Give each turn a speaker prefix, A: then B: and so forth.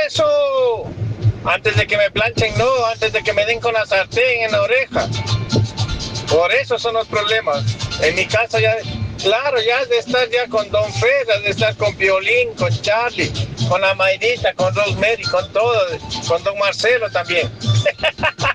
A: eso. Antes de que me planchen, no, antes de que me den con la sartén en la oreja. Por eso son los problemas. En mi casa ya, claro, ya has de estar ya con Don Fred, has de estar con Piolín, con Charlie, con Amairita, con Rosemary, con todo, con Don Marcelo también.